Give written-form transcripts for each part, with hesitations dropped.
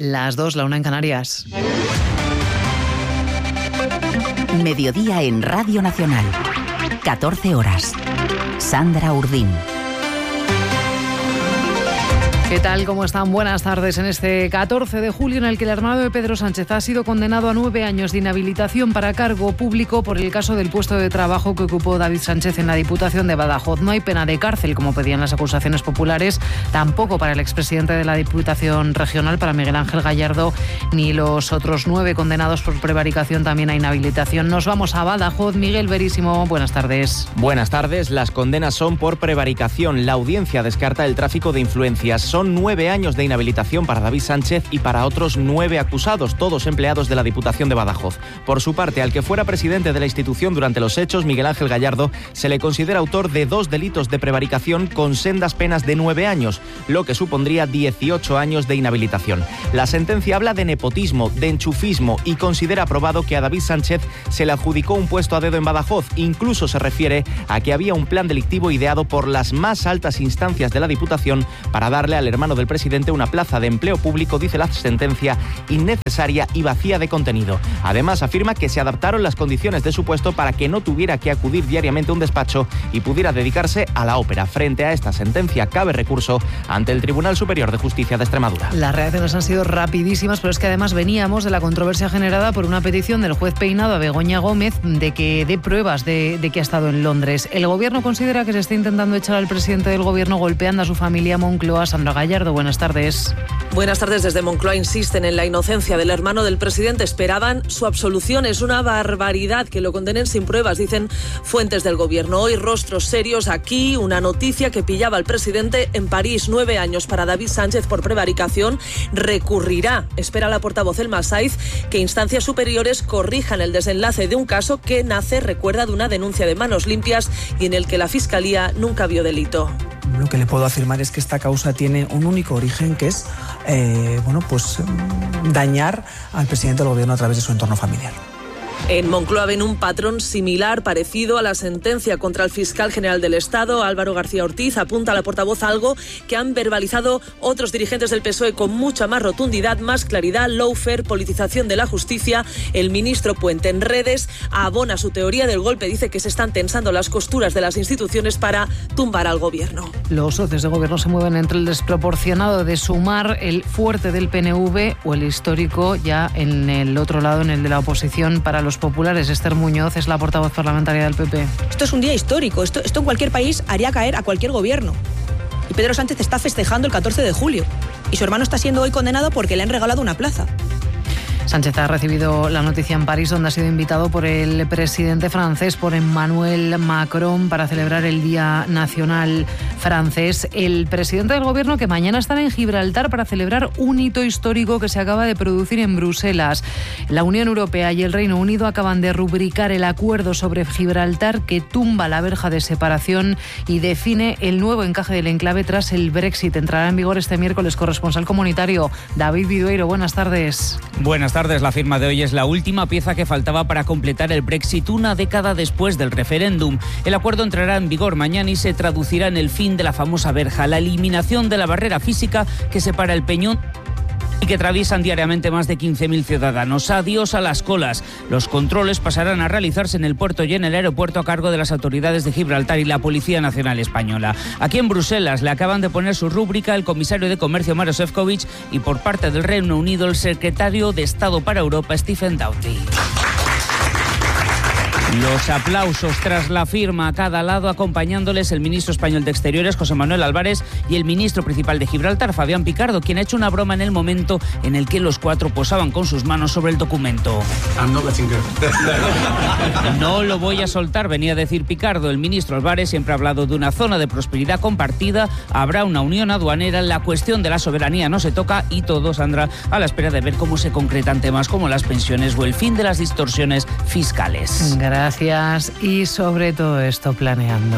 Las 2, la 1 en Canarias. Mediodía en Radio Nacional. 14 horas. Sandra Urdín. ¿Qué tal? ¿Cómo están? Buenas tardes. En este 14 de julio en el que el hermano de Pedro Sánchez ha sido condenado a 9 años de inhabilitación para cargo público por el caso del puesto de trabajo que ocupó David Sánchez en la Diputación de Badajoz. No hay pena de cárcel, como pedían las acusaciones populares, tampoco para el expresidente de la Diputación Regional, para Miguel Ángel Gallardo, ni los otros 9 condenados por prevaricación también a inhabilitación. Nos vamos a Badajoz. Miguel Verísimo, buenas tardes. Buenas tardes. Las condenas son por prevaricación. La audiencia descarta el tráfico de influencias. Son 9 años de inhabilitación para David Sánchez y para otros 9 acusados, todos empleados de la Diputación de Badajoz. Por su parte, al que fuera presidente de la institución durante los hechos, Miguel Ángel Gallardo, se le considera autor de 2 delitos de prevaricación con sendas penas de 9 años, lo que supondría 18 años de inhabilitación. La sentencia habla de nepotismo, de enchufismo y considera probado que a David Sánchez se le adjudicó un puesto a dedo en Badajoz. Incluso se refiere a que había un plan delictivo ideado por las más altas instancias de la Diputación para darle al hermano del presidente una plaza de empleo público, dice la sentencia, innecesaria y vacía de contenido. Además, afirma que se adaptaron las condiciones de su puesto para que no tuviera que acudir diariamente a un despacho y pudiera dedicarse a la ópera. Frente a esta sentencia, cabe recurso ante el Tribunal Superior de Justicia de Extremadura. Las reacciones han sido rapidísimas, pero es que además veníamos de la controversia generada por una petición del juez Peinado a Begoña Gómez de que dé pruebas de que ha estado en Londres. El Gobierno considera que se está intentando echar al presidente del Gobierno golpeando a su familia. Moncloa, Sandra Gallardo, buenas tardes. Buenas tardes. Desde Moncloa insisten en la inocencia del hermano del presidente. Esperaban su absolución. Es una barbaridad que lo condenen sin pruebas, dicen fuentes del Gobierno. Hoy rostros serios aquí. Una noticia que pillaba al presidente en París. 9 años para David Sánchez por prevaricación. Recurrirá, espera la portavoz Elma Saiz, que instancias superiores corrijan el desenlace de un caso que nace, recuerda, de una denuncia de manos limpias y en el que la Fiscalía nunca vio delito. Lo que le puedo afirmar es que esta causa tiene un único origen, que es dañar al presidente del Gobierno a través de su entorno familiar. En Moncloa ven un patrón similar, parecido a la sentencia contra el fiscal general del Estado, Álvaro García Ortiz. Apunta a la portavoz algo que han verbalizado otros dirigentes del PSOE con mucha más rotundidad, más claridad: lawfare, politización de la justicia. El ministro Puente en redes abona su teoría del golpe. Dice que se están tensando las costuras de las instituciones para tumbar al Gobierno. Los socios de Gobierno se mueven entre el desproporcionado de Sumar, el fuerte del PNV o el histórico ya en el otro lado, en el de la oposición para los populares. Esther Muñoz es la portavoz parlamentaria del PP. Esto es un día histórico. Esto en cualquier país haría caer a cualquier gobierno. Y Pedro Sánchez está festejando el 14 de julio. Y su hermano está siendo hoy condenado porque le han regalado una plaza. Sánchez ha recibido la noticia en París, donde ha sido invitado por el presidente francés, por Emmanuel Macron, para celebrar el Día Nacional francés. El presidente del Gobierno, que mañana estará en Gibraltar para celebrar un hito histórico que se acaba de producir en Bruselas. La Unión Europea y el Reino Unido acaban de rubricar el acuerdo sobre Gibraltar, que tumba la verja de separación y define el nuevo encaje del enclave tras el Brexit. Entrará en vigor este miércoles. Corresponsal comunitario David Vidueiro, buenas tardes. Buenas tardes. La firma de hoy es la última pieza que faltaba para completar el Brexit una década después del referéndum. El acuerdo entrará en vigor mañana y se traducirá en el fin de la famosa verja, la eliminación de la barrera física que separa el peñón y que atraviesan diariamente más de 15.000 ciudadanos. Adiós a las colas. Los controles pasarán a realizarse en el puerto y en el aeropuerto a cargo de las autoridades de Gibraltar y la Policía Nacional Española. Aquí en Bruselas le acaban de poner su rúbrica el comisario de Comercio Maroš Šefčovič y por parte del Reino Unido el secretario de Estado para Europa Stephen Doughty. Los aplausos tras la firma a cada lado, acompañándoles el ministro español de Exteriores, José Manuel Álvarez, y el ministro principal de Gibraltar, Fabián Picardo, quien ha hecho una broma en el momento en el que los cuatro posaban con sus manos sobre el documento. No lo voy a soltar, venía a decir Picardo. El ministro Álvarez siempre ha hablado de una zona de prosperidad compartida, habrá una unión aduanera, la cuestión de la soberanía no se toca y todo, Sandra, a la espera de ver cómo se concretan temas como las pensiones o el fin de las distorsiones fiscales. Gracias. Y sobre todo esto planeando.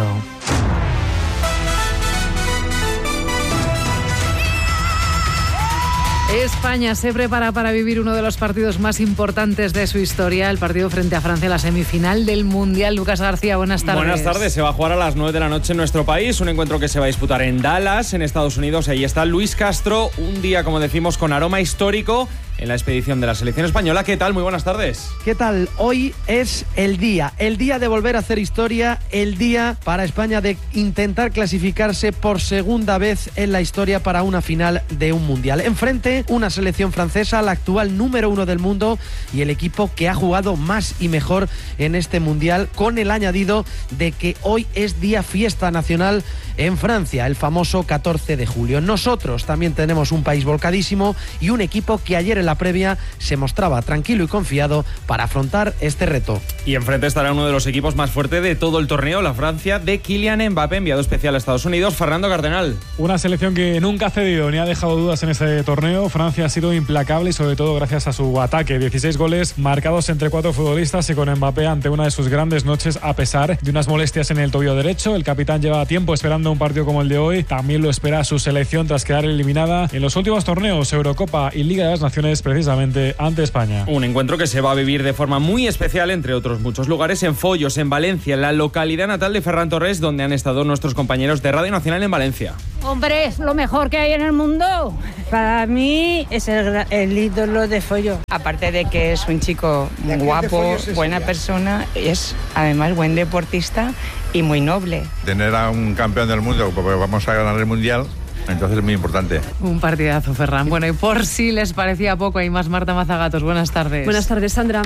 España se prepara para vivir uno de los partidos más importantes de su historia, el partido frente a Francia, la semifinal del Mundial. Lucas García, buenas tardes. Buenas tardes, se va a jugar a las 9 de la noche en nuestro país, un encuentro que se va a disputar en Dallas, en Estados Unidos. Ahí está Luis Castro, un día, como decimos, con aroma histórico en la expedición de la selección española. ¿Qué tal? Muy buenas tardes. ¿Qué tal? Hoy es el día de volver a hacer historia, el día para España de intentar clasificarse por segunda vez en la historia para una final de un Mundial. Enfrente, una selección francesa, la actual número 1 del mundo y el equipo que ha jugado más y mejor en este Mundial, con el añadido de que hoy es día fiesta nacional en Francia, el famoso 14 de julio. Nosotros también tenemos un país volcadísimo y un equipo que ayer en la previa se mostraba tranquilo y confiado para afrontar este reto. Y enfrente estará uno de los equipos más fuertes de todo el torneo, la Francia de Kylian Mbappé, enviado especial a Estados Unidos. Fernando Cardenal. Una selección que nunca ha cedido ni ha dejado dudas en este torneo. Francia ha sido implacable y sobre todo gracias a su ataque. 16 goles marcados entre 4 futbolistas y con Mbappé ante una de sus grandes noches a pesar de unas molestias en el tobillo derecho. El capitán lleva tiempo esperando un partido como el de hoy. También lo espera su selección tras quedar eliminada en los últimos torneos, Eurocopa y Liga de las Naciones, precisamente ante España. Un encuentro que se va a vivir de forma muy especial, entre otros muchos lugares, en Foyos, en Valencia, en la localidad natal de Ferran Torres, donde han estado nuestros compañeros de Radio Nacional en Valencia. Hombre, es lo mejor que hay en el mundo. Para mí es el ídolo de Foyos. Aparte de que es un chico guapo, buena persona, es además buen deportista y muy noble. Tener a un campeón del mundo, porque vamos a ganar el Mundial, entonces es muy importante. Un partidazo, Ferran. Bueno, y por si les parecía poco, hay más. Marta Mazagatos, buenas tardes. Buenas tardes, Sandra.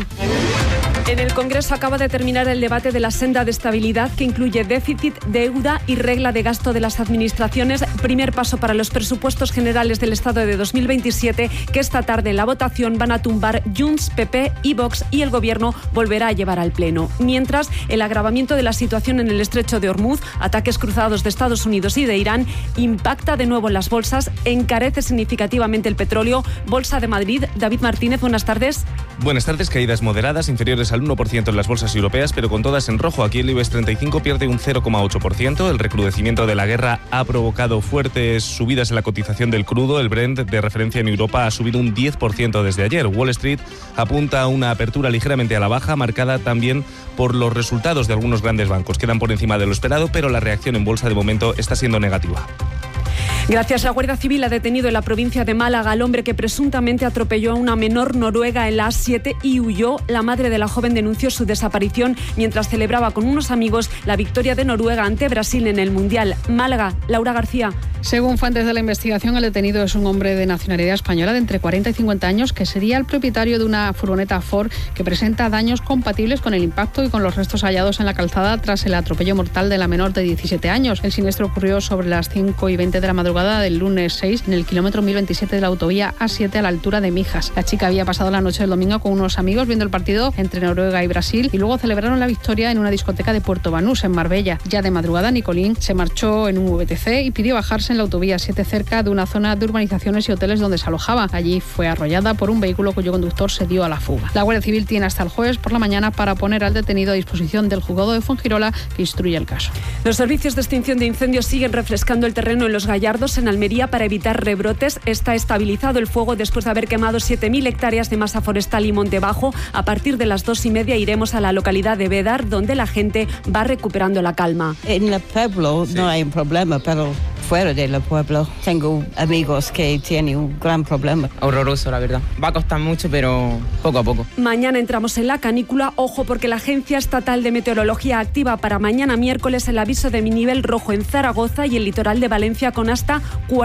En el Congreso acaba de terminar el debate de la senda de estabilidad que incluye déficit, deuda y regla de gasto de las administraciones. Primer paso para los presupuestos generales del Estado de 2027 que esta tarde en la votación van a tumbar Junts, PP y Vox y el Gobierno volverá a llevar al Pleno. Mientras, el agravamiento de la situación en el estrecho de Hormuz, ataques cruzados de Estados Unidos y de Irán, impacta de nuevo en las bolsas, encarece significativamente el petróleo. Bolsa de Madrid, David Martínez, buenas tardes. Buenas tardes, caídas moderadas inferiores al 1% en las bolsas europeas, pero con todas en rojo. Aquí el IBEX 35 pierde un 0,8%. El recrudecimiento de la guerra ha provocado fuertes subidas en la cotización del crudo. El Brent de referencia en Europa ha subido un 10% desde ayer. Wall Street apunta a una apertura ligeramente a la baja, marcada también por los resultados de algunos grandes bancos. Quedan por encima de lo esperado, pero la reacción en bolsa de momento está siendo negativa. Gracias. La Guardia Civil ha detenido en la provincia de Málaga al hombre que presuntamente atropelló a una menor noruega en la A7 y huyó. La madre de la joven denunció su desaparición mientras celebraba con unos amigos la victoria de Noruega ante Brasil en el Mundial. Málaga, Laura García. Según fuentes de la investigación, el detenido es un hombre de nacionalidad española de entre 40 y 50 años que sería el propietario de una furgoneta Ford que presenta daños compatibles con el impacto y con los restos hallados en la calzada tras el atropello mortal de la menor de 17 años. El siniestro ocurrió sobre las 5:20 de la madrugada del lunes 6 en el kilómetro 1027 de la autovía A7 a la altura de Mijas. La chica había pasado la noche del domingo con unos amigos viendo el partido entre Noruega y Brasil y luego celebraron la victoria en una discoteca de Puerto Banús, en Marbella. Ya de madrugada, Nicolín se marchó en un VTC y pidió bajarse en la autovía 7 cerca de una zona de urbanizaciones y hoteles donde se alojaba. Allí fue arrollada por un vehículo cuyo conductor se dio a la fuga. La Guardia Civil tiene hasta el jueves por la mañana para poner al detenido a disposición del juzgado de Fuengirola que instruye el caso. Los servicios de extinción de incendios siguen refrescando el terreno en Los Gallardos, en Almería, para evitar rebrotes. Está estabilizado el fuego después de haber quemado 7.000 hectáreas de masa forestal y monte bajo. A partir de las 2:30 iremos a la localidad de Bédar, donde la gente va recuperando la calma. En el pueblo no hay un problema, pero fuera del pueblo tengo amigos que tienen un gran problema. Horroroso, la verdad. Va a costar mucho, pero poco a poco. Mañana entramos en la canícula. Ojo, porque la Agencia Estatal de Meteorología activa para mañana miércoles el aviso de nivel rojo en Zaragoza y el litoral de Valencia con hasta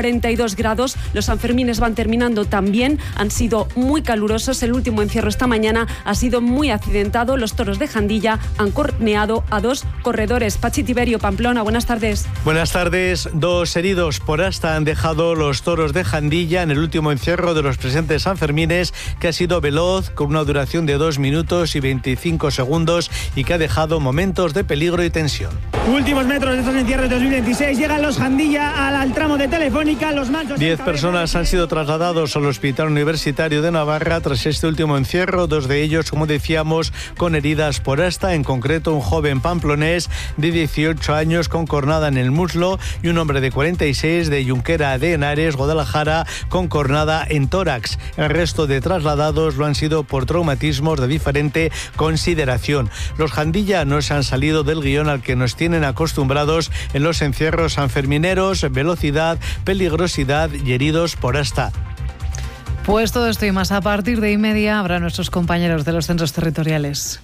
42 grados. Los Sanfermines van terminando también. Han sido muy calurosos. El último encierro esta mañana ha sido muy accidentado. Los toros de Jandilla han corneado a 2 corredores. Pachi Tiberio, Pamplona, buenas tardes. Buenas tardes. 2 heridos por asta han dejado los toros de Jandilla en el último encierro de los presentes Sanfermines, que ha sido veloz, con una duración de 2 minutos y 25 segundos y que ha dejado momentos de peligro y tensión. Últimos metros de estos encierros de 2026. Llegan los Jandilla al tramo de Telefónica. Los manchos. 10 personas han sido trasladados al Hospital Universitario de Navarra tras este último encierro, 2 de ellos, como decíamos, con heridas por asta, en concreto un joven pamplonés de 18 años con cornada en el muslo y un hombre de 40 46 de Junquera de Henares, Guadalajara, con cornada en tórax. El resto de trasladados lo han sido por traumatismos de diferente consideración. Los Jandilla no se han salido del guión al que nos tienen acostumbrados en los encierros sanfermineros: velocidad, peligrosidad y heridos por asta. Pues todo esto y más a partir de 1:30 habrá nuestros compañeros de los centros territoriales.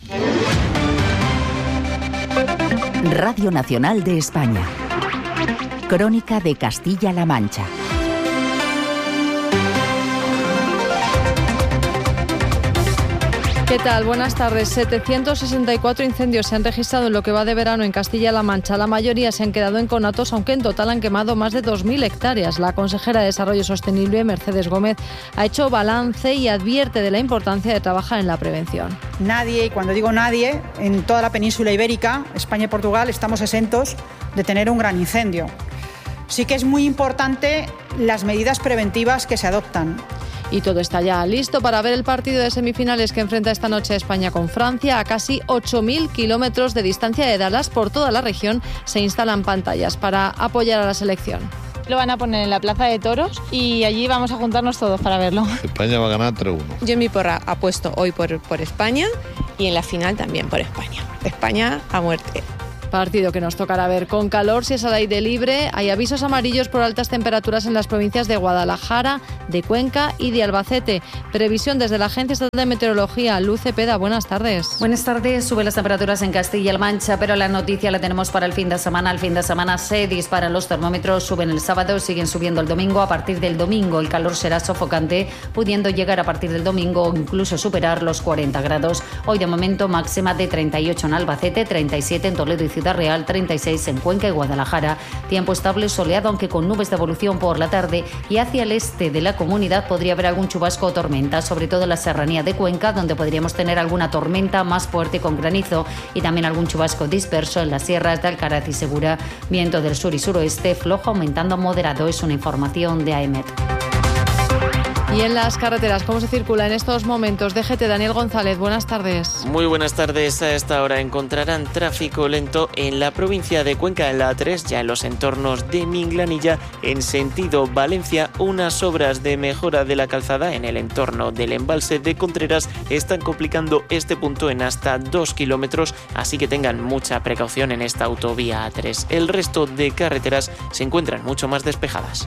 Radio Nacional de España. Crónica de Castilla-La Mancha. ¿Qué tal? Buenas tardes. 764 incendios se han registrado en lo que va de verano en Castilla-La Mancha. La mayoría se han quedado en conatos, aunque en total han quemado más de 2.000 hectáreas. La consejera de Desarrollo Sostenible, Mercedes Gómez, ha hecho balance y advierte de la importancia de trabajar en la prevención. Nadie, y cuando digo nadie, en toda la península ibérica, España y Portugal, estamos exentos de tener un gran incendio. Sí que es muy importante las medidas preventivas que se adoptan. Y todo está ya listo para ver el partido de semifinales que enfrenta esta noche España con Francia. A casi 8.000 kilómetros de distancia de Dallas, por toda la región se instalan pantallas para apoyar a la selección. Lo van a poner en la Plaza de Toros y allí vamos a juntarnos todos para verlo. España va a ganar 3-1. Yo en mi porra apuesto hoy por España y en la final también por España. España a muerte. Partido que nos tocará ver con calor si es al aire libre. Hay avisos amarillos por altas temperaturas en las provincias de Guadalajara, de Cuenca y de Albacete. Previsión desde la Agencia Estatal de Meteorología. Luz Cepeda, buenas tardes. Buenas tardes. Suben las temperaturas en Castilla-La Mancha, pero la noticia la tenemos para el fin de semana. El fin de semana se disparan los termómetros, suben el sábado, siguen subiendo el domingo. A partir del domingo el calor será sofocante, pudiendo llegar a partir del domingo o incluso superar los 40 grados. Hoy de momento máxima de 38 en Albacete, 37 en Toledo y Ciudad Real, 36 en Cuenca y Guadalajara. Tiempo estable, soleado, aunque con nubes de evolución por la tarde, y hacia el este de la comunidad podría haber algún chubasco o tormenta, sobre todo en la serranía de Cuenca, donde podríamos tener alguna tormenta más fuerte con granizo y también algún chubasco disperso en las sierras de Alcaraz y Segura. Viento del sur y suroeste flojo, aumentando moderado. Es una información de AEMET. Y en las carreteras, ¿cómo se circula en estos momentos? DGT, Daniel González, buenas tardes. Muy buenas tardes. A esta hora encontrarán tráfico lento en la provincia de Cuenca, en la A3, ya en los entornos de Minglanilla, en sentido Valencia. Unas obras de mejora de la calzada en el entorno del embalse de Contreras están complicando este punto en hasta 2 kilómetros, así que tengan mucha precaución en esta autovía A3. El resto de carreteras se encuentran mucho más despejadas.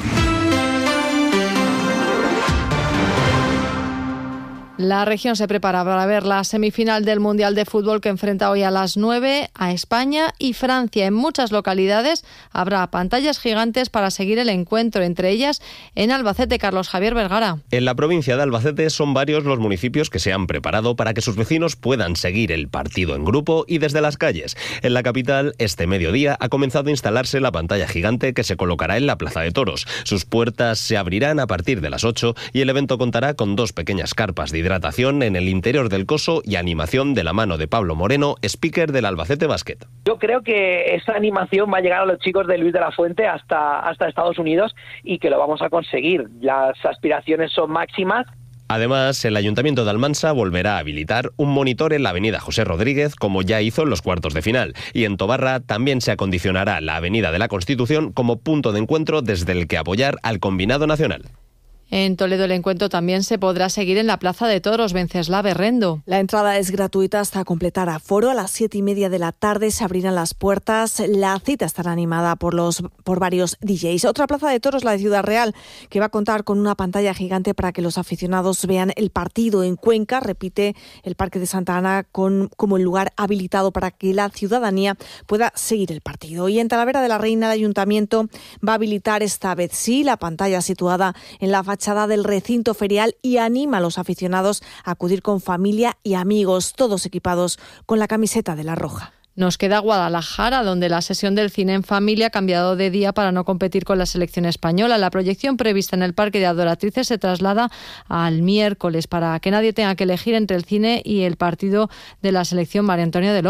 La región se prepara para ver la semifinal del Mundial de Fútbol que enfrenta hoy a las 9 a España y Francia. En muchas localidades habrá pantallas gigantes para seguir el encuentro, entre ellas en Albacete. Carlos Javier Vergara. En la provincia de Albacete son varios los municipios que se han preparado para que sus vecinos puedan seguir el partido en grupo y desde las calles. En la capital, este mediodía ha comenzado a instalarse la pantalla gigante que se colocará en la Plaza de Toros. Sus puertas se abrirán a partir de las 8 y el evento contará con 2 pequeñas carpas de hidratación en el interior del coso y animación de la mano de Pablo Moreno, speaker del Albacete Basket. Yo creo que esa animación va a llegar a los chicos de Luis de la Fuente hasta Estados Unidos y que lo vamos a conseguir. Las aspiraciones son máximas. Además, el Ayuntamiento de Almansa volverá a habilitar un monitor en la avenida José Rodríguez, como ya hizo en los cuartos de final. Y en Tobarra también se acondicionará la avenida de la Constitución como punto de encuentro desde el que apoyar al combinado nacional. En Toledo el encuentro también se podrá seguir en la Plaza de Toros, Venceslao Berrendo. La entrada es gratuita hasta completar aforo. A las 7:30 de la tarde se abrirán las puertas. La cita estará animada por varios DJs. Otra Plaza de Toros, la de Ciudad Real, que va a contar con una pantalla gigante para que los aficionados vean el partido. En Cuenca repite el Parque de Santa Ana como el lugar habilitado para que la ciudadanía pueda seguir el partido. Y en Talavera de la Reina el Ayuntamiento va a habilitar esta vez sí la pantalla situada en la fachada del recinto ferial y anima a los aficionados a acudir con familia y amigos, todos equipados con la camiseta de la Roja. Nos queda Guadalajara, donde la sesión del cine en familia ha cambiado de día para no competir con la selección española. La proyección prevista en el Parque de Adoratrices se traslada al miércoles para que nadie tenga que elegir entre el cine y el partido de la selección María Antonia del Ojo.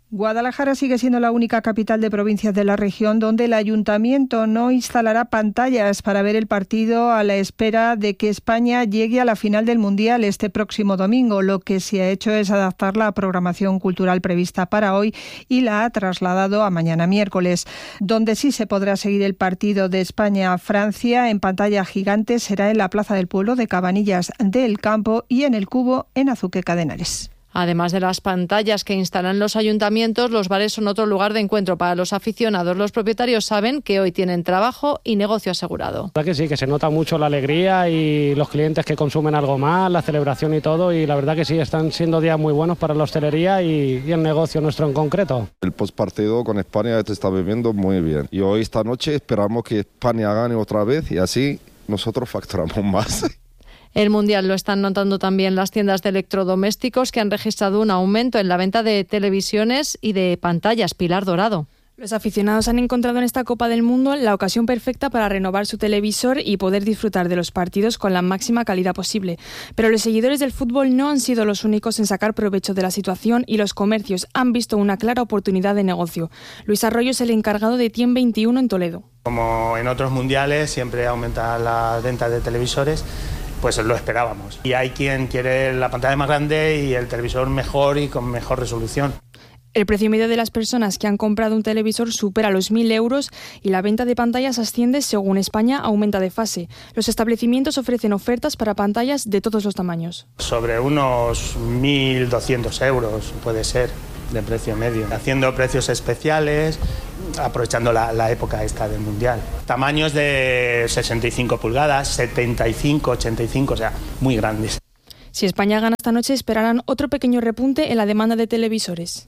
Guadalajara sigue siendo la única capital de provincias de la región donde el ayuntamiento no instalará pantallas para ver el partido a la espera de que España llegue a la final del Mundial este próximo domingo. Lo que se ha hecho es adaptar la programación cultural prevista para hoy y la ha trasladado a mañana miércoles. Donde sí se podrá seguir el partido de España-Francia en pantalla gigante será en la Plaza del Pueblo de Cabanillas del Campo y en el Cubo en Azuqueca de Henares. Además de las pantallas que instalan los ayuntamientos, los bares son otro lugar de encuentro para los aficionados. Los propietarios saben que hoy tienen trabajo y negocio asegurado. La verdad que sí, que se nota mucho la alegría y los clientes que consumen algo más, la celebración y todo, y la verdad que sí, están siendo días muy buenos para la hostelería y el negocio nuestro en concreto. El postpartido con España se está viviendo muy bien y hoy esta noche esperamos que España gane otra vez y así nosotros facturamos más. El Mundial lo están notando también las tiendas de electrodomésticos, que han registrado un aumento en la venta de televisiones y de pantallas. Pilar Dorado. Los aficionados han encontrado en esta Copa del Mundo la ocasión perfecta para renovar su televisor y poder disfrutar de los partidos con la máxima calidad posible. Pero los seguidores del fútbol no han sido los únicos en sacar provecho de la situación y los comercios han visto una clara oportunidad de negocio. Luis Arroyo es el encargado de TIEM 21 en Toledo. Como en otros mundiales, siempre aumenta la venta de televisores. Pues lo esperábamos. Y hay quien quiere la pantalla más grande y el televisor mejor y con mejor resolución. El precio medio de las personas que han comprado un televisor supera los 1.000 euros y la venta de pantallas asciende según España aumenta de fase. Los establecimientos ofrecen ofertas para pantallas de todos los tamaños. Sobre unos 1.200 euros puede ser de precio medio. Haciendo precios especiales, aprovechando la época esta del Mundial. Tamaños de 65 pulgadas, 75, 85, o sea, muy grandes. Si España gana esta noche, esperarán otro pequeño repunte en la demanda de televisores.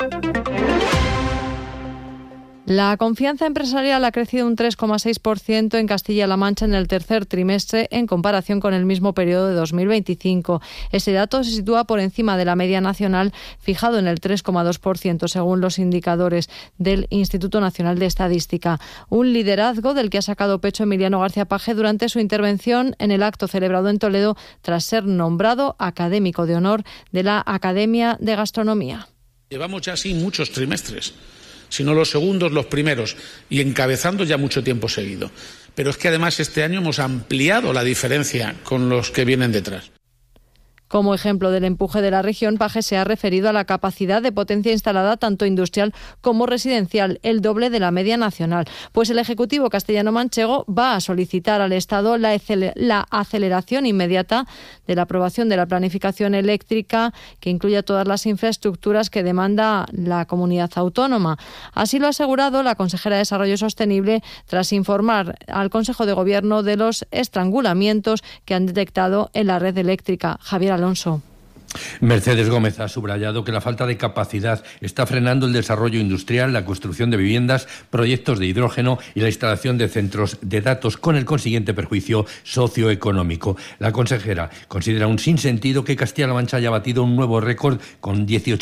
La confianza empresarial ha crecido un 3,6% en Castilla-La Mancha en el tercer trimestre en comparación con el mismo periodo de 2025. Ese dato se sitúa por encima de la media nacional, fijado en el 3,2% según los indicadores del Instituto Nacional de Estadística. Un liderazgo del que ha sacado pecho Emiliano García Paje durante su intervención en el acto celebrado en Toledo tras ser nombrado académico de honor de la Academia de Gastronomía. Llevamos ya así muchos trimestres, sino los segundos, los primeros, y encabezando ya mucho tiempo seguido. Pero es que además este año hemos ampliado la diferencia con los que vienen detrás. Como ejemplo del empuje de la región, Paje se ha referido a la capacidad de potencia instalada tanto industrial como residencial, el doble de la media nacional. Pues el Ejecutivo castellano-manchego va a solicitar al Estado la aceleración inmediata de la aprobación de la planificación eléctrica que incluya todas las infraestructuras que demanda la comunidad autónoma. Así lo ha asegurado la consejera de Desarrollo Sostenible tras informar al Consejo de Gobierno de los estrangulamientos que han detectado en la red eléctrica. Javier Alonso. Mercedes Gómez ha subrayado que la falta de capacidad está frenando el desarrollo industrial, la construcción de viviendas, proyectos de hidrógeno y la instalación de centros de datos, con el consiguiente perjuicio socioeconómico. La consejera considera un sinsentido que Castilla-La Mancha haya batido un nuevo récord con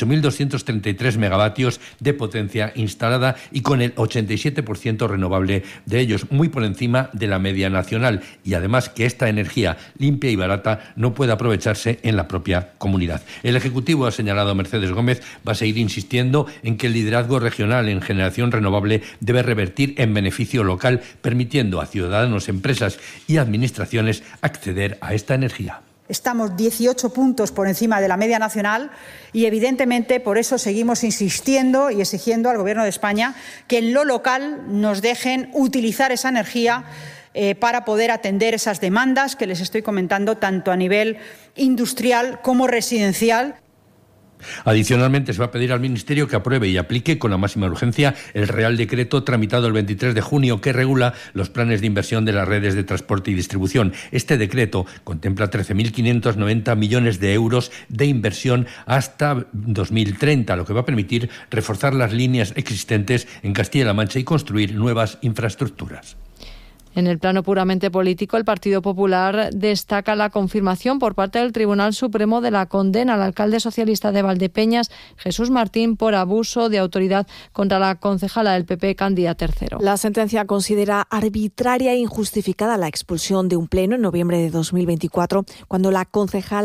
18.233 megavatios de potencia instalada y con el 87% renovable de ellos, muy por encima de la media nacional, y además que esta energía limpia y barata no puede aprovecharse en la propia comunidad. El Ejecutivo, ha señalado Mercedes Gómez, va a seguir insistiendo en que el liderazgo regional en generación renovable debe revertir en beneficio local, permitiendo a ciudadanos, empresas y administraciones acceder a esta energía. Estamos 18 puntos por encima de la media nacional y, evidentemente, por eso seguimos insistiendo y exigiendo al Gobierno de España que en lo local nos dejen utilizar esa energía para poder atender esas demandas que les estoy comentando, tanto a nivel industrial como residencial. Adicionalmente, se va a pedir al Ministerio que apruebe y aplique con la máxima urgencia el Real Decreto tramitado el 23 de junio que regula los planes de inversión de las redes de transporte y distribución. Este decreto contempla 13.590 millones de euros de inversión hasta 2030, lo que va a permitir reforzar las líneas existentes en Castilla-La Mancha y construir nuevas infraestructuras. En el plano puramente político, el Partido Popular destaca la confirmación por parte del Tribunal Supremo de la condena al alcalde socialista de Valdepeñas, Jesús Martín, por abuso de autoridad contra la concejala del PP, Cándida Tercero. La sentencia considera arbitraria e injustificada la expulsión de un pleno en noviembre de 2024, cuando la concejala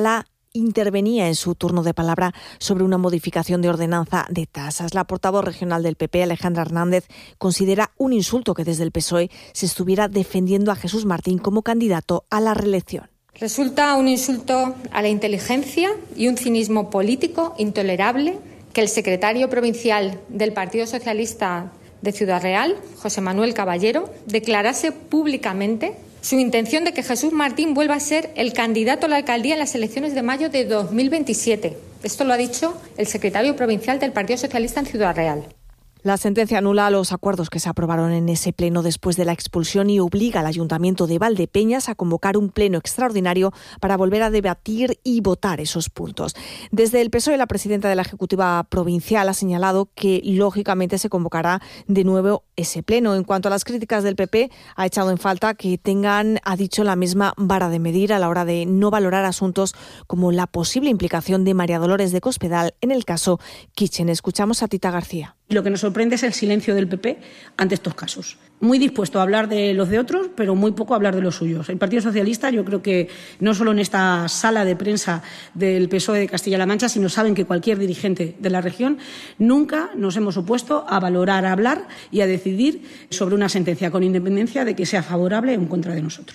intervenía en su turno de palabra sobre una modificación de ordenanza de tasas. La portavoz regional del PP, Alejandra Hernández, considera un insulto que desde el PSOE se estuviera defendiendo a Jesús Martín como candidato a la reelección. Resulta un insulto a la inteligencia y un cinismo político intolerable que el secretario provincial del Partido Socialista de Ciudad Real, José Manuel Caballero, declarase públicamente su intención de que Jesús Martín vuelva a ser el candidato a la alcaldía en las elecciones de mayo de 2027. Esto lo ha dicho el secretario provincial del Partido Socialista en Ciudad Real. La sentencia anula los acuerdos que se aprobaron en ese pleno después de la expulsión y obliga al Ayuntamiento de Valdepeñas a convocar un pleno extraordinario para volver a debatir y votar esos puntos. Desde el PSOE, la presidenta de la Ejecutiva Provincial ha señalado que, lógicamente, se convocará de nuevo ese pleno. En cuanto a las críticas del PP, ha echado en falta que tengan, ha dicho, la misma vara de medir a la hora de no valorar asuntos como la posible implicación de María Dolores de Cospedal en el caso Kitchen. Escuchamos a Tita García. Lo que nos sorprende es el silencio del PP ante estos casos. Muy dispuesto a hablar de los de otros, pero muy poco a hablar de los suyos. El Partido Socialista, yo creo que no solo en esta sala de prensa del PSOE de Castilla-La Mancha, sino saben que cualquier dirigente de la región, nunca nos hemos opuesto a valorar, a hablar y a decidir sobre una sentencia, con independencia de que sea favorable o en contra de nosotros.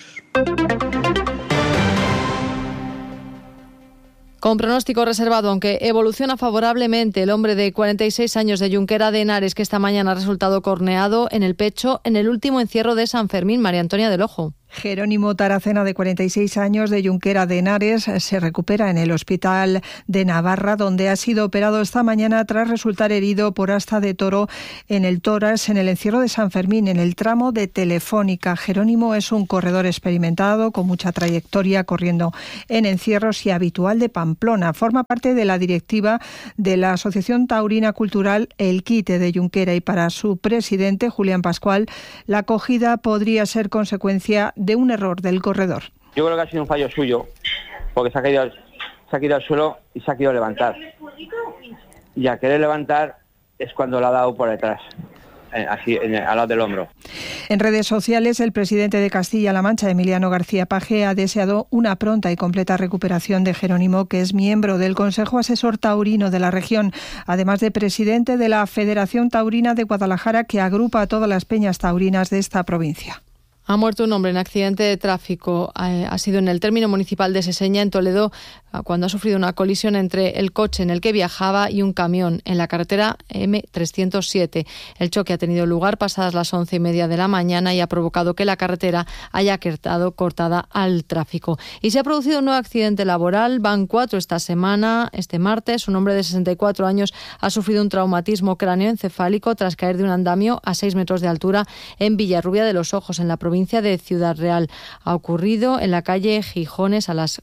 Con pronóstico reservado, aunque evoluciona favorablemente, el hombre de 46 años de Junquera de Henares, que esta mañana ha resultado corneado en el pecho en el último encierro de San Fermín. María Antonia del Ojo. Jerónimo Taracena, de 46 años, de Junquera de Henares, se recupera en el Hospital de Navarra, donde ha sido operado esta mañana tras resultar herido por asta de toro en el tórax en el encierro de San Fermín, en el tramo de Telefónica. Jerónimo es un corredor experimentado, con mucha trayectoria corriendo en encierros y habitual de Pamplona. Forma parte de la directiva de la Asociación Taurina Cultural El Quite de Junquera, y para su presidente, Julián Pascual, la acogida podría ser consecuencia de un error del corredor. Yo creo que ha sido un fallo suyo, porque se ha caído al suelo y se ha querido levantar. Y al querer levantar es cuando le ha dado por detrás, así al lado del hombro. En redes sociales, el presidente de Castilla-La Mancha, Emiliano García Paje, ha deseado una pronta y completa recuperación de Jerónimo, que es miembro del Consejo Asesor Taurino de la región, además de presidente de la Federación Taurina de Guadalajara, que agrupa a todas las peñas taurinas de esta provincia. Ha muerto un hombre en accidente de tráfico. Ha sido en el término municipal de Seseña, en Toledo, cuando ha sufrido una colisión entre el coche en el que viajaba y un camión en la carretera M307. El choque ha tenido lugar pasadas las 11:30 de la mañana y ha provocado que la carretera haya quedado cortada al tráfico. Y se ha producido un nuevo accidente laboral. Van 4 esta semana. Este martes, un hombre de 64 años ha sufrido un traumatismo cráneoencefálico tras caer de un andamio a 6 metros de altura en Villarrubia de los Ojos, en la provincia de Ciudad Real. Ha ocurrido en la calle Gijones a las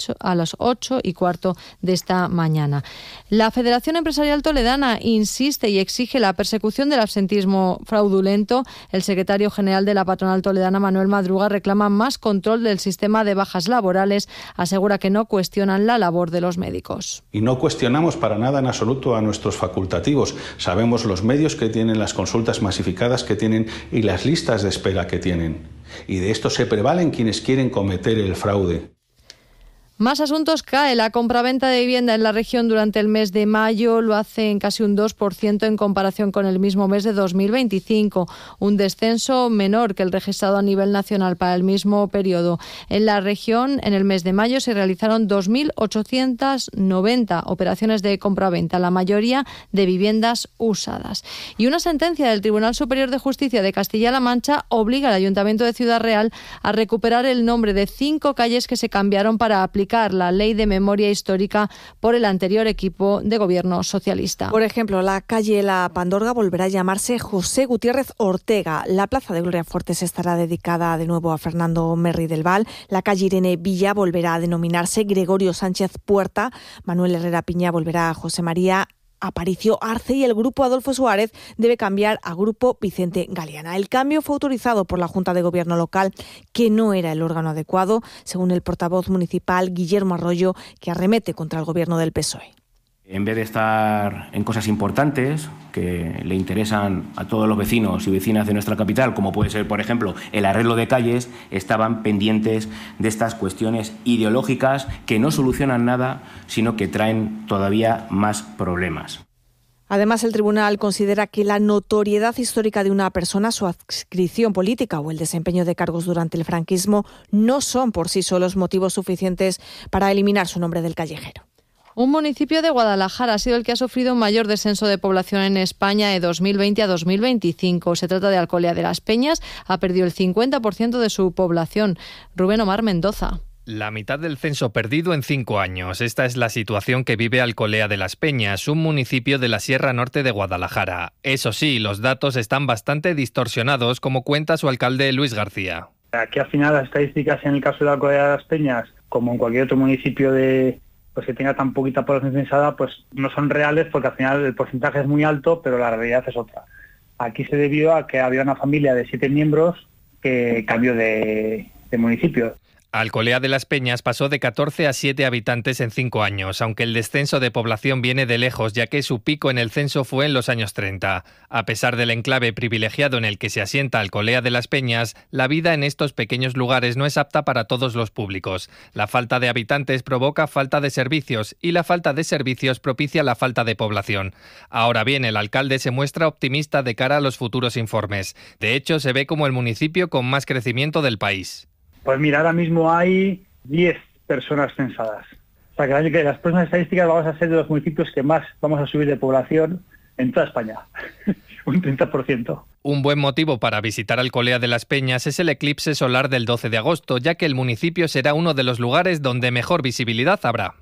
8:15 de esta mañana. La Federación Empresarial Toledana insiste y exige la persecución del absentismo fraudulento. El secretario general de la patronal toledana, Manuel Madruga, reclama más control del sistema de bajas laborales. Asegura que no cuestionan la labor de los médicos. Y no cuestionamos para nada en absoluto a nuestros facultativos. Sabemos los medios que tienen, las consultas masificadas que tienen y las listas de espera que tienen. Y de esto se prevalen quienes quieren cometer el fraude. Más asuntos. Cae la compraventa de vivienda en la región durante el mes de mayo. Lo hace en casi un 2% en comparación con el mismo mes de 2025. Un descenso menor que el registrado a nivel nacional para el mismo periodo. En la región, en el mes de mayo, se realizaron 2.890 operaciones de compraventa, la mayoría de viviendas usadas. Y una sentencia del Tribunal Superior de Justicia de Castilla-La Mancha obliga al Ayuntamiento de Ciudad Real a recuperar el nombre de 5 calles que se cambiaron para aplicar la Ley de Memoria Histórica por el anterior equipo de gobierno socialista. Por ejemplo, la calle La Pandorga volverá a llamarse José Gutiérrez Ortega. La plaza de Gloria Fuertes estará dedicada de nuevo a Fernando Merri del Val. La calle Irene Villa volverá a denominarse Gregorio Sánchez Puerta. Manuel Herrera Piña volverá a José María Aparicio Arce, y el Grupo Adolfo Suárez debe cambiar a Grupo Vicente Galeana. El cambio fue autorizado por la Junta de Gobierno local, que no era el órgano adecuado, según el portavoz municipal Guillermo Arroyo, que arremete contra el gobierno del PSOE. En vez de estar en cosas importantes que le interesan a todos los vecinos y vecinas de nuestra capital, como puede ser, por ejemplo, el arreglo de calles, estaban pendientes de estas cuestiones ideológicas que no solucionan nada, sino que traen todavía más problemas. Además, el tribunal considera que la notoriedad histórica de una persona, su adscripción política o el desempeño de cargos durante el franquismo no son por sí solos motivos suficientes para eliminar su nombre del callejero. Un municipio de Guadalajara ha sido el que ha sufrido un mayor descenso de población en España de 2020 a 2025. Se trata de Alcolea de las Peñas, ha perdido el 50% de su población. Rubén Omar Mendoza. La mitad del censo perdido en 5 años. Esta es la situación que vive Alcolea de las Peñas, un municipio de la Sierra Norte de Guadalajara. Eso sí, los datos están bastante distorsionados, como cuenta su alcalde Luis García. Aquí al final las estadísticas en el caso de Alcolea de las Peñas, como en cualquier otro municipio pues que tenga tan poquita población censada, pues no son reales porque al final el porcentaje es muy alto, pero la realidad es otra. Aquí se debió a que había una familia de 7 miembros que cambió de municipio. Alcolea de las Peñas pasó de 14 a 7 habitantes en 5 años, aunque el descenso de población viene de lejos, ya que su pico en el censo fue en los años 30. A pesar del enclave privilegiado en el que se asienta Alcolea de las Peñas, la vida en estos pequeños lugares no es apta para todos los públicos. La falta de habitantes provoca falta de servicios y la falta de servicios propicia la falta de población. Ahora bien, el alcalde se muestra optimista de cara a los futuros informes. De hecho, se ve como el municipio con más crecimiento del país. Pues mira, ahora mismo hay 10 personas censadas. O sea que las próximas estadísticas vamos a ser de los municipios que más vamos a subir de población en toda España. Un 30%. Un buen motivo para visitar Alcolea de las Peñas es el eclipse solar del 12 de agosto, ya que el municipio será uno de los lugares donde mejor visibilidad habrá.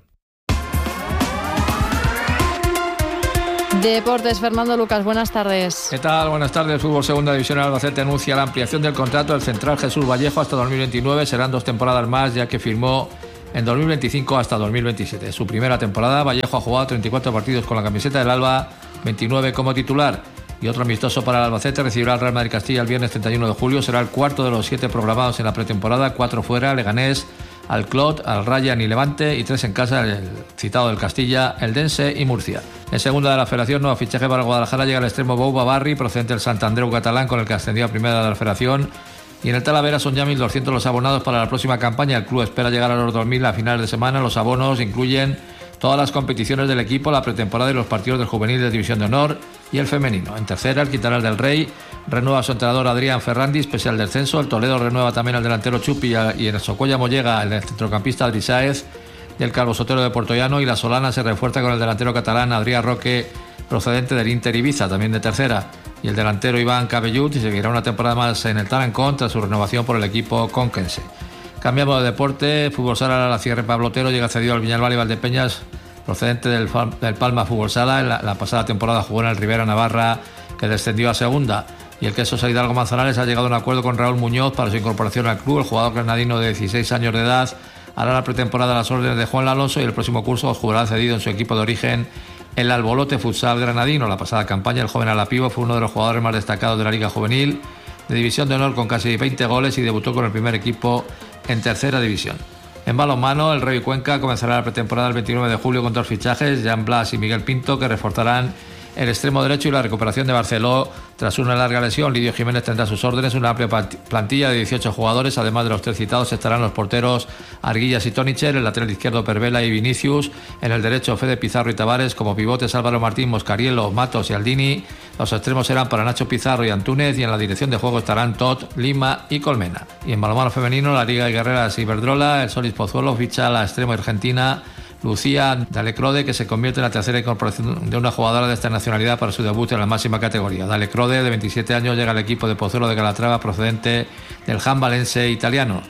Deportes, Fernando Lucas, buenas tardes. ¿Qué tal? Buenas tardes. Fútbol Segunda División. Albacete anuncia la ampliación del contrato del central Jesús Vallejo hasta 2029. Serán 2 temporadas más, ya que firmó en 2025 hasta 2027. Su primera temporada, Vallejo ha jugado 34 partidos con la camiseta del Alba, 29 como titular. Y otro amistoso para el Albacete recibirá al Real Madrid Castilla el viernes 31 de julio. Será el cuarto de los 7 programados en la pretemporada, 4 fuera, Leganés, al Clot, al Rayan y Levante, y 3 en casa, el citado del Castilla, el Dense y Murcia. En segunda de la Federación, nuevo fichaje para Guadalajara, llega el extremo Bouba Barri, procedente del Sant Andreu catalán, con el que ascendió a primera de la Federación. Y en el Talavera son ya 1.200 los abonados para la próxima campaña. El club espera llegar a los 2.000 a finales de semana. Los abonos incluyen todas las competiciones del equipo, la pretemporada y los partidos del juvenil de División de Honor y el femenino. En tercera, el Quintanar del Rey renueva a su entrenador Adrián Ferrandis pese al descenso. El Toledo renueva también al delantero Chupi y en el Socuéllamo llega el centrocampista Adri Sáez del Calvo Sotero de Portollano, y la Solana se refuerza con el delantero catalán Adrián Roque, procedente del Inter Ibiza, también de tercera, y el delantero Iván Cabellut, y seguirá una temporada más en el Tarancón tras su renovación por el equipo conquense. Cambiamos de deporte. Fútbol Sala, la Cierre Pablotero llega cedido al Viñalbal y Valdepeñas, procedente del Palma Fútbol Sala. En la pasada temporada jugó en el Rivera Navarra, que descendió a segunda. Y el Quesos Hidalgo Manzanares ha llegado a un acuerdo con Raúl Muñoz para su incorporación al club. El jugador granadino de 16 años de edad hará la pretemporada a las órdenes de Juan Alonso y el próximo curso jugará cedido en su equipo de origen, el Albolote Futsal Granadino. La pasada campaña, el joven Alapivo fue uno de los jugadores más destacados de la Liga Juvenil de División de Honor, con casi 20 goles, y debutó con el primer equipo en tercera división. En balonmano, el Rey Cuenca comenzará la pretemporada el 29 de julio con 2 fichajes, Jan Blas y Miguel Pinto, que reforzarán el extremo derecho y la recuperación de Barceló tras una larga lesión. Lidio Jiménez tendrá a sus órdenes una amplia plantilla de 18 jugadores. Además de los 3 citados, estarán los porteros Arguillas y Tónicher, el lateral izquierdo Pervela y Vinicius, en el derecho Fede Pizarro y Tavares, como pivotes Álvaro Martín, Moscarielo, Matos y Aldini. Los extremos serán para Nacho Pizarro y Antúnez, y en la dirección de juego estarán Tot, Lima y Colmena. Y en balonmano femenino, la Liga de Guerreras Iberdrola, el Solís Pozuelo ficha a la extremo argentina Lucía Dalecrode, que se convierte en la tercera incorporación de una jugadora de esta nacionalidad para su debut en la máxima categoría. Dalecrode, de 27 años, llega al equipo de Pozuelo de Calatrava, procedente del handballense italiano.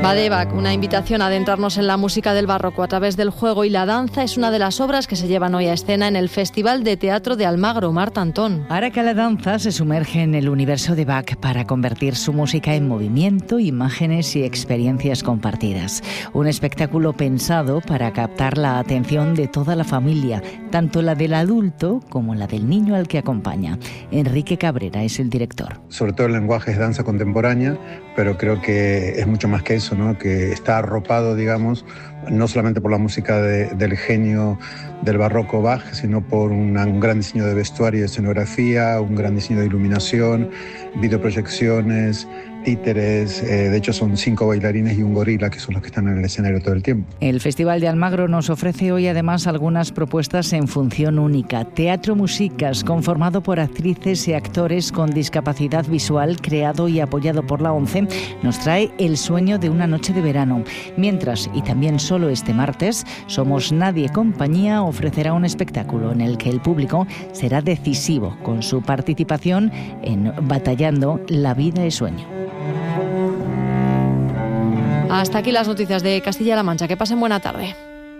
Va de Bach, una invitación a adentrarnos en la música del barroco a través del juego y la danza, es una de las obras que se llevan hoy a escena en el Festival de Teatro de Almagro. Marta Antón. Araca la danza se sumerge en el universo de Bach para convertir su música en movimiento, imágenes y experiencias compartidas. Un espectáculo pensado para captar la atención de toda la familia, tanto la del adulto como la del niño al que acompaña. Enrique Cabrera es el director. Sobre todo el lenguaje es danza contemporánea, pero creo que es mucho más que eso, ¿no? Que está arropado, digamos, no solamente por la música del genio del barroco Bach, sino por un gran diseño de vestuario y escenografía, un gran diseño de iluminación, videoproyecciones, títeres. De hecho, son 5 bailarines y un gorila que son los que están en el escenario todo el tiempo. El Festival de Almagro nos ofrece hoy además algunas propuestas en función única. Teatro Musicas, conformado por actrices y actores con discapacidad visual, creado y apoyado por la ONCE, nos trae El sueño de una noche de verano. Mientras, y también solo este martes, Somos Nadie Compañía ofrecerá un espectáculo en el que el público será decisivo con su participación en Batallando la vida y sueño. Hasta aquí las noticias de Castilla-La Mancha. Que pasen buena tarde.